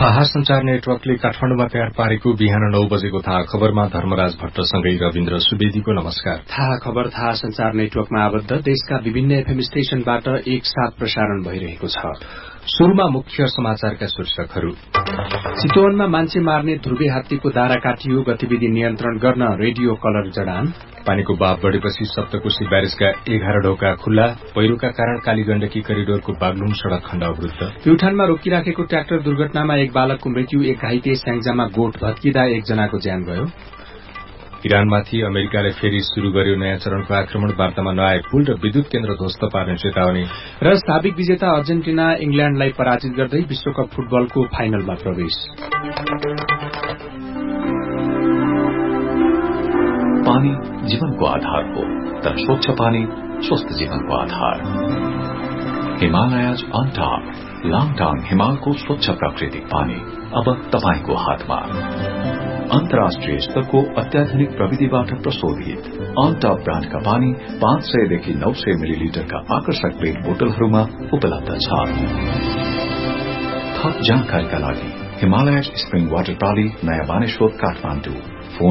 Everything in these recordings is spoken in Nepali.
थाहा संचार नेटवर्कले काठमाडौँमा तयार पारेको बिहान 9 बजेको थाहा खबरमा धर्मराज भट्टसँगै रविन्द्र सुवेदीको नमस्कार। थाहा खबर थाहा संचार नेटवर्कमा आबद्ध देशका विभिन्न एफएम स्टेशनबाट एकसाथ प्रसारण भइरहेको छ। सुरुमा मुख्य समाचारका शीर्षकहरू। चितवनमा मान्छे मार्ने ध्रुवे हात्तीको दारा काटियो, गतिविधि नियन्त्रण गर्न रेडियो कलर जडान। पानीको बाफ बढ़ेपछि सप्तकोशी ब्यारेजका 11 ढोका खुल्ला, पहिरोका कारण कालीगण्डकी करिडोरको बागलुङ सड़क खण्ड अवरुद्ध। प्युठानमा रोकिराखेको ट्र्याक्टर दुर्घटनामा एक बालकको मृत्यु, एक घाइते, स्याङ्जामा गोठ भत्किँदा एकजनाको ज्यान गयो। इरानमाथि अमेरिकाले फेरि शुरू गर्यो नयाँ चरणको आक्रमण, वार्तामा नआए पुल र विद्युत केन्द्र ध्वस्त पार्ने चेतावनी। र साबिक विजेता अर्जेन्टिना इंग्ल्याण्डलाई पराजित गर्दै विश्वकप फुटबलको फाइनलमा प्रवेश। पानी जीवनको आधार हो, तर स्वच्छ पानी स्वस्थ जीवनको आधार। हिमालयज अन टॉप, लाङटाङ हिमालको स्वच्छ प्राकृतिक पानी अब तपाईको हातमा। अन्तर्राष्ट्रिय स्तरको अत्याधुनिक प्रविधिबाट प्रशोधित अन टॉप ब्रान्डका पानी 500 देखि 900 मिलिलिटरका आकर्षक पेट बोतलहरूमा उपलब्ध छ। थप जानकारीका लागि हिमालयज स्प्रिङ वाटर प्रणाली, नयाँ बानेश्वर, काठमाडौँ। फोन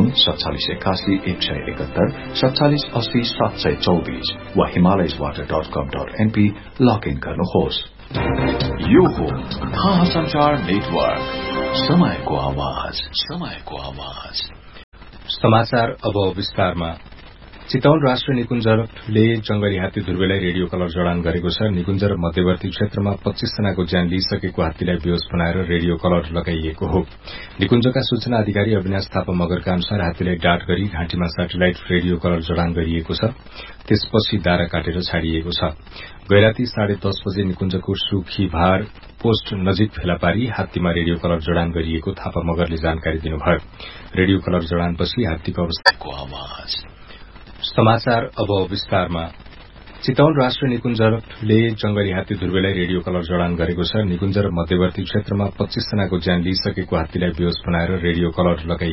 4781 171 80 724 वा himalayaswater.com.np लगइन गर्नुहोस्। यो हो थाहा संचार नेटवर्क, समयको आवाज, समयको आवाज। समाचार अब विस्तारमा। चितवन राष्ट्रिय निकुञ्जले जंगली हात्ती ध्रुवेलाई रेडियो कलर जडान गरेको छ। निकुञ्ज र मध्यवर्ती क्षेत्रमा 25 जनाको ज्यान लिइसकेको हात्तीलाई बेहोस बनाएर रेडियो कलर लगाइएको हो। निकुञ्जका सूचना अधिकारी अविनाश थापा मगरका अनुसार हात्तीलाई डाँट गरी घाँटीमा सेटेलाइट रेडियो कलर जडान गरिएको छ, त्यसपछि दारा काटेर छाडिएको छ। गैराती 10:30 बजे निकुञ्जको सुखीभार पोस्ट नजिक फेला पारी हात्तीमा रेडियो कलर जडान गरिएको थापा मगरले जानकारी दिनुभयो। रेडियो कलर जडानपछि हात्तीको अवस्थाको आवाज। समाचार अब विस्तारमा। चितवन राष्ट्रिय निकुञ्जले जंगली हात्ती ध्रुवेलाई रेडियो कलर जडान गरेको छ। निकुञ्ज र मध्यवर्ती क्षेत्रमा 25 जनाको ज्यान लिइसकेको हात्तीलाई बेहोस बनाएर रेडियो कलर लगाइ